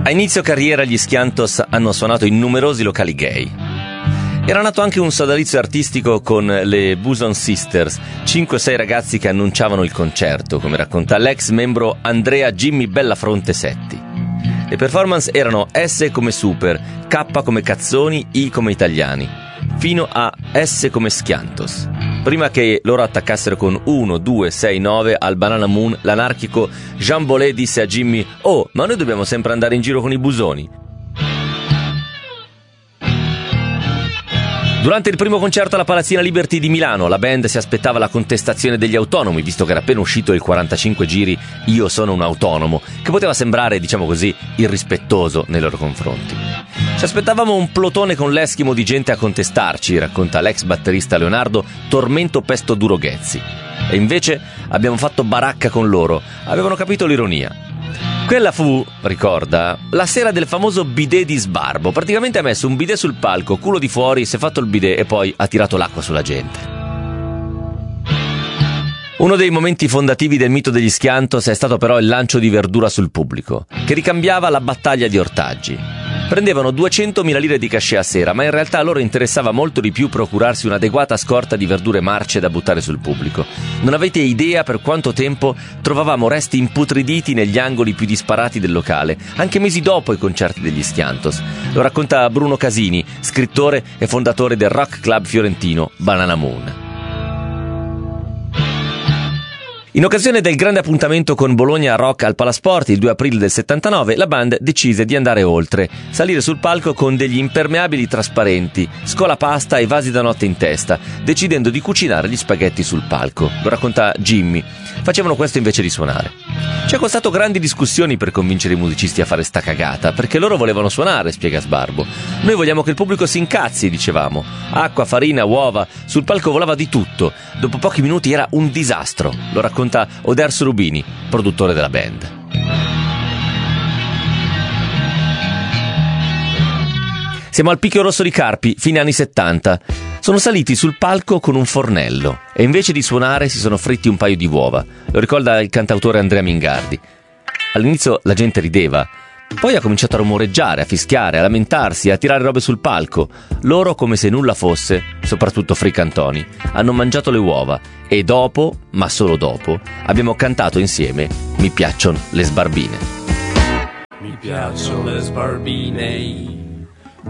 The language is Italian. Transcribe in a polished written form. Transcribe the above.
A inizio carriera gli Schiantos hanno suonato in numerosi locali gay. Era nato anche un sodalizio artistico con le Buson Sisters, 5 o 6 ragazzi che annunciavano il concerto, come racconta l'ex membro Andrea Jimmy Bellafronte Setti. Le performance erano S come super, K come cazzoni, I come italiani, fino a S come Schiantos. Prima che loro attaccassero con 1, 2, 6, 9 al Banana Moon, l'anarchico Jean Bollet disse a Jimmy: «Oh, ma noi dobbiamo sempre andare in giro con i busoni». Durante il primo concerto alla Palazzina Liberty di Milano, la band si aspettava la contestazione degli autonomi, visto che era appena uscito il 45 giri Io sono un autonomo, che poteva sembrare, diciamo così, irrispettoso nei loro confronti. Ci aspettavamo un plotone con l'eschimo di gente a contestarci, racconta l'ex batterista Leonardo Tormento Pesto Duro Ghezzi. E invece abbiamo fatto baracca con loro, avevano capito l'ironia. Quella fu, ricorda, la sera del famoso bidet di Sbarbo. Praticamente ha messo un bidet sul palco, culo di fuori, si è fatto il bidet e poi ha tirato l'acqua sulla gente. Uno dei momenti fondativi del mito degli Schiantos è stato però il lancio di verdura sul pubblico, che ricambiava la battaglia di ortaggi. Prendevano 200.000 lire di cachet a sera, ma in realtà a loro interessava molto di più procurarsi un'adeguata scorta di verdure marce da buttare sul pubblico. Non avete idea per quanto tempo trovavamo resti imputriditi negli angoli più disparati del locale, anche mesi dopo i concerti degli Schiantos. Lo racconta Bruno Casini, scrittore e fondatore del rock club fiorentino Banana Moon. In occasione del grande appuntamento con Bologna Rock al Palasport il 2 aprile del 79, la band decise di andare oltre, salire sul palco con degli impermeabili trasparenti, scolapasta e vasi da notte in testa, decidendo di cucinare gli spaghetti sul palco. Lo racconta Jimmy. Facevano questo invece di suonare. Ci è costato grandi discussioni per convincere i musicisti a fare sta cagata, perché loro volevano suonare, spiega Sbarbo. Noi vogliamo che il pubblico si incazzi, dicevamo. Acqua, farina, uova, sul palco volava di tutto. Dopo pochi minuti era un disastro, lo racconta Oderso Rubini, produttore della band. Siamo al Picchio Rosso di Carpi, fine anni 70. Sono saliti sul palco con un fornello e invece di suonare si sono fritti un paio di uova. Lo ricorda il cantautore Andrea Mingardi. All'inizio la gente rideva, poi ha cominciato a rumoreggiare, a fischiare, a lamentarsi, a tirare robe sul palco. Loro, come se nulla fosse, soprattutto fricantoni, hanno mangiato le uova e dopo, ma solo dopo, abbiamo cantato insieme Mi piacciono le sbarbine. Mi piacciono le sbarbine.